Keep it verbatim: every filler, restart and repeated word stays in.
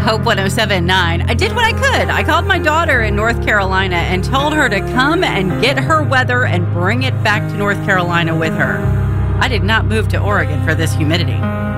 Hope one oh seven point nine. I did what I could. I called my daughter in North Carolina and told her to come and get her weather and bring it back to North Carolina with her. I did not move to Oregon for this humidity.